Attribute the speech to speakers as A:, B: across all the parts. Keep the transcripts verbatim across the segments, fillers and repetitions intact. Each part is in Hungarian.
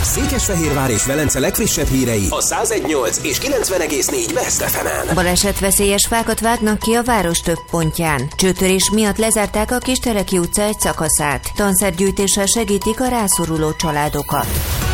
A: Székesfehérvár és Velence legfrissebb hírei a száz egy nyolc és kilencven egész négy Best ef emen.
B: Balesetveszélyes fákat vágnak ki a város több pontján. Csőtörés miatt lezárták a Kisteleki utca egy szakaszát. Tanszergyűjtéssel segítik a rászoruló családokat.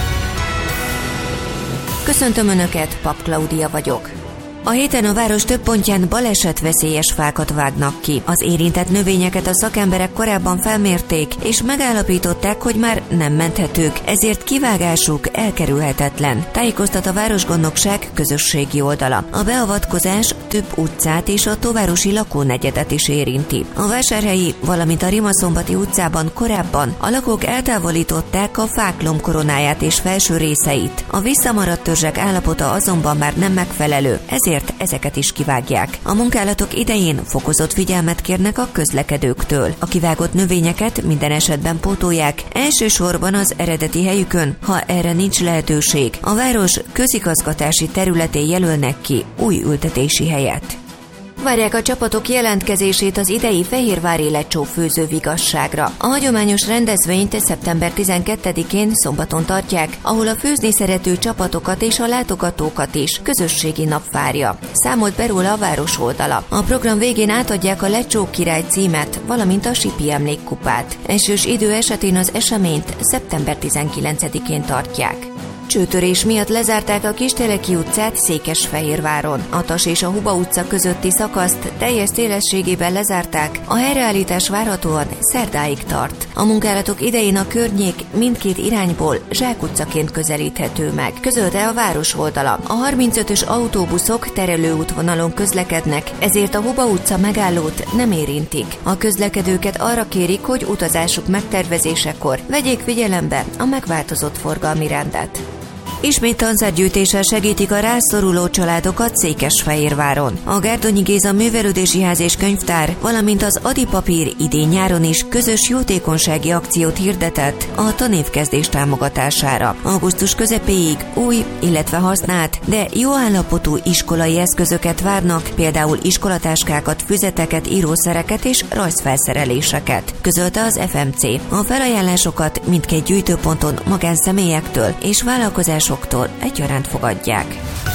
B: Köszöntöm Önöket, Pap Klaudia vagyok. A héten a város több pontján balesetveszélyes fákat vágnak ki. Az érintett növényeket a szakemberek korábban felmérték, és megállapították, hogy már nem menthetők, ezért kivágásuk elkerülhetetlen. Tájékoztat a Városgondnokság közösségi oldala. A beavatkozás több utcát és a Tóvárosi lakónegyedet is érinti. A Vásárhelyi, valamint a Rimaszombati utcában korábban a lakók eltávolították a fák lombkoronáját és felső részeit. A visszamaradt törzsek állapota azonban már nem megfelelő, ezért ezeket is kivágják. A munkálatok idején fokozott figyelmet kérnek a közlekedőktől. A kivágott növényeket minden esetben pótolják, elsősorban az eredeti helyükön, ha erre nincs lehetőség. A város közigazgatási területén jelölnek ki új ültetési helyet. Várják a csapatok jelentkezését az idei fehérvári lecsó főző vigasságra. A hagyományos rendezvényt szeptember tizenkettedikén szombaton tartják, ahol a főzni szerető csapatokat és a látogatókat is közösségi nap várja. Számolt be róla a város oldala. A program végén átadják a Lecsó király címet, valamint a Sipi emlékkupát. Esős idő esetén az eseményt szeptember tizenkilencedikén tartják. Csőtörés miatt lezárták a Kisteleki utcát Székesfehérváron. A Tas és a Huba utca közötti szakaszt teljes szélességében lezárták, a helyreállítás várhatóan szerdáig tart. A munkálatok idején a környék mindkét irányból zsákutcaként közelíthető meg, közölte a város oldala. A harmincötös autóbuszok terelőútvonalon közlekednek, ezért a Huba utca megállót nem érintik. A közlekedőket arra kérik, hogy utazásuk megtervezésekor vegyék figyelembe a megváltozott forgalmi rendet. Ismét tanszergyűjtéssel segítik a rászoruló családokat Székesfehérváron. A Gárdonyi Géza Művelődési Ház és Könyvtár, valamint az Adipapír idén-nyáron is közös jótékonysági akciót hirdetett a tanévkezdés támogatására. Augusztus közepéig új, illetve használt, de jó állapotú iskolai eszközöket várnak, például iskolatáskákat, füzeteket, írószereket és rajzfelszereléseket, közölte az ef em cé. A felajánlásokat mindkét gyűjtőponton magánszemélyektől és vállalkozások egyaránt fogadják.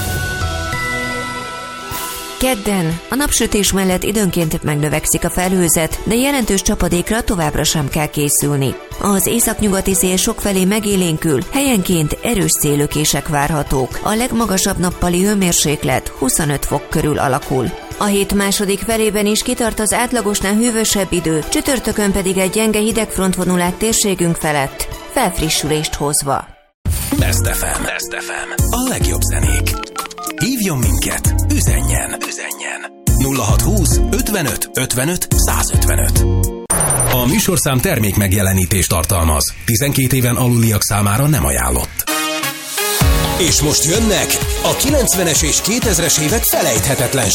B: Kedden a napsütés mellett időnként megnövekszik a felhőzet, de jelentős csapadékra továbbra sem kell készülni. Az északnyugati szél sokfelé megélénkül, helyenként erős széllökések várhatók. A legmagasabb nappali hőmérséklet huszonöt fok körül alakul. A hét második felében is kitart az átlagosnál hűvösebb idő, csütörtökön pedig egy gyenge hidegfront vonul át térségünk felett, felfrissülést hozva.
A: Best ef em. Best ef em. A legjobb zenék. Hívjon minket, üzenjen, üzenjen. nulla hat húsz ötvenöt ötvenöt százötvenöt. A műsorszám termék megjelenítést tartalmaz. tizenkét éven aluliak számára nem ajánlott. És most jönnek a kilencvenes és kétezres évek felejthetetlen